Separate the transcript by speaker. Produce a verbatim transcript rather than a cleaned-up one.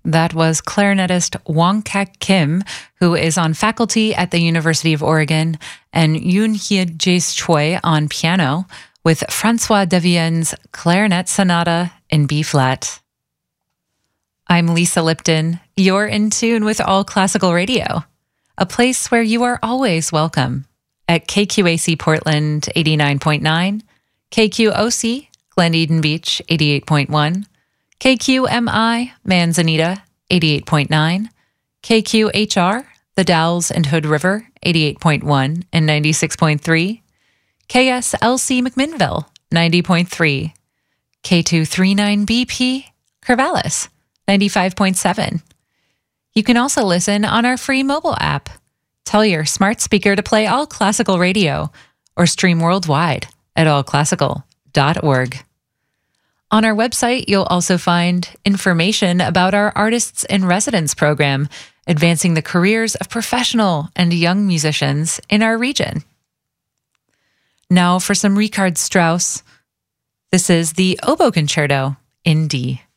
Speaker 1: That was clarinetist Wong Kak Kim, who is on faculty at the University of Oregon, and Yoon Hye Jae Choi on piano, with Francois Devienne's Clarinet Sonata in B-flat. I'm Lisa Lipton. You're in tune with All Classical Radio, a place where you are always welcome, at K Q A C Portland eighty-nine point nine, K Q O C Glen Eden Beach eighty-eight point one, K Q M I Manzanita eighty-eight point nine, K Q H R The Dalles and Hood River eighty-eight point one and ninety-six point three, K S L C McMinnville ninety point three, K two thirty-nine B P Corvallis ninety-five point seven. You can also listen on our free mobile app. Tell your smart speaker to play All Classical Radio or stream worldwide at all classical dot org. On our website, you'll also find information about our Artists in Residence program, advancing the careers of professional and young musicians in our region. Now for some Richard Strauss. This is the Oboe Concerto in D.